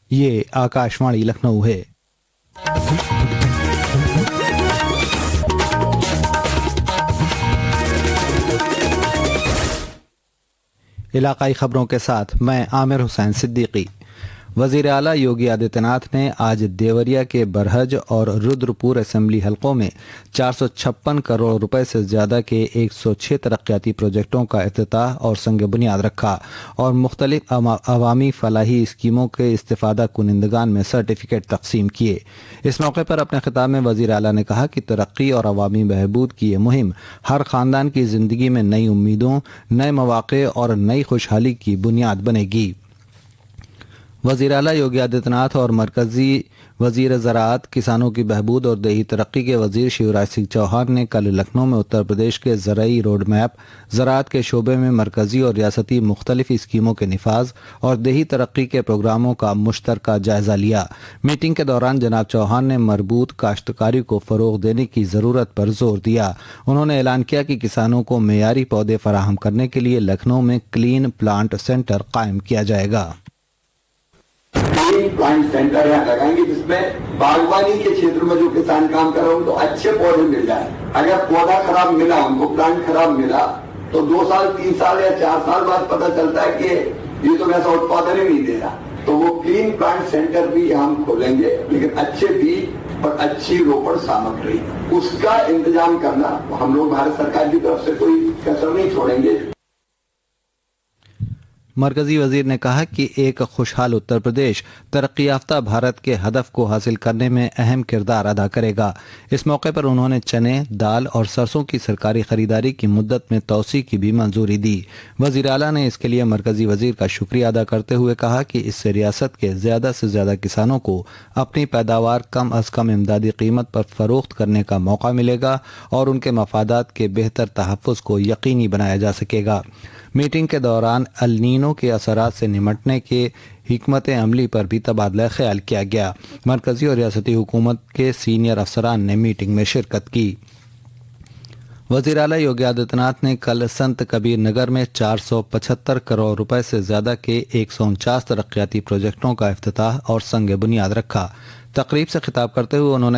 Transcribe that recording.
یہ آکاشوانی لکھنؤ ہے۔ علاقائی خبروں کے ساتھ میں عامر حسین صدیقی۔ وزیر اعلیٰ یوگی آدتیہ ناتھ نے آج دیوریا کے برہج اور رودرپور اسمبلی حلقوں میں 456 کروڑ روپے سے زیادہ کے 106 ترقیاتی پروجیکٹوں کا افتتاح اور سنگ بنیاد رکھا اور مختلف عوامی فلاحی اسکیموں کے استفادہ کنندگان میں سرٹیفکیٹ تقسیم کیے۔ اس موقع پر اپنے خطاب میں وزیر اعلیٰ نے کہا کہ ترقی اور عوامی بہبود کی یہ مہم ہر خاندان کی زندگی میں نئی امیدوں، نئے مواقع اور نئی خوشحالی کی بنیاد بنے گی۔ وزیر اعلیٰ یوگی آدتیہ ناتھ اور مرکزی وزیر زراعت، کسانوں کی بہبود اور دیہی ترقی کے وزیر شیوراج سنگھ چوہان نے کل لکھنؤ میں اتر پردیش کے زرعی روڈ میپ، زراعت کے شعبے میں مرکزی اور ریاستی مختلف اسکیموں کے نفاذ اور دیہی ترقی کے پروگراموں کا مشترکہ جائزہ لیا۔ میٹنگ کے دوران جناب چوہان نے مربوط کاشتکاری کو فروغ دینے کی ضرورت پر زور دیا۔ انہوں نے اعلان کیا کہ کسانوں کو معیاری پودے فراہم کرنے کے لیے لکھنؤ میں کلین پلانٹ سینٹر قائم کیا جائے گا۔ پلانٹ سینٹر یہاں لگائیں گے جس میں باغبانی کے چھیتر میں جو کسان کام کر رہے ہیں ان کو اچھے پودے مل جائیں۔ اگر پودا خراب ملا، ان کو پلانٹ خراب ملا تو 2 سال 3 سال یا 4 سال بعد پتہ چلتا ہے کہ یہ تو ویسا اتپادن ہی نہیں دے رہا، تو وہ کلین پلانٹ سینٹر بھی ہم کھولیں گے، لیکن اچھے بیج اور اچھی روپڑ سامگری اس کا انتظام کرنا ہم لوگ بھارت سرکار کی طرف سے کوئی کسر نہیں چھوڑیں گے۔ مرکزی وزیر نے کہا کہ ایک خوشحال اتر پردیش ترقی یافتہ بھارت کے ہدف کو حاصل کرنے میں اہم کردار ادا کرے گا۔ اس موقع پر انہوں نے چنے، دال اور سرسوں کی سرکاری خریداری کی مدت میں توسیع کی بھی منظوری دی۔ وزیر اعلیٰ نے اس کے لیے مرکزی وزیر کا شکریہ ادا کرتے ہوئے کہا کہ اس سے ریاست کے زیادہ سے زیادہ کسانوں کو اپنی پیداوار کم از کم امدادی قیمت پر فروخت کرنے کا موقع ملے گا اور ان کے مفادات کے بہتر تحفظ کو یقینی بنایا جا سکے گا۔ میٹنگ کے دوران النینو کے اثرات سے نمٹنے کے حکمت عملی پر بھی تبادلہ خیال کیا گیا۔ مرکزی اور ریاستی حکومت کے سینئر افسران نے میٹنگ میں شرکت کی۔ وزیر اعلیٰ یوگی آدتیہ ناتھ نے کل سنت کبیر نگر میں 475 کروڑ روپے سے زیادہ کے 149 ترقیاتی پروجیکٹوں کا افتتاح اور سنگ بنیاد رکھا۔ تقریب سے خطاب کرتے ہوئے انہوں نے